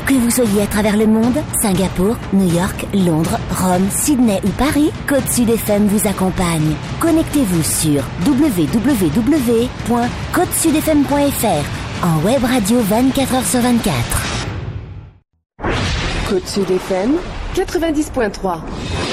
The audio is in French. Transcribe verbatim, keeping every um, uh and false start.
Que vous soyez à travers le monde, Singapour, New York, Londres, Rome, Sydney ou Paris, Côte Sud F M vous accompagne. Connectez-vous sur w w w point côte sud f m point f r en web radio vingt-quatre heures sur vingt-quatre. Côte Sud F M quatre-vingt-dix point trois.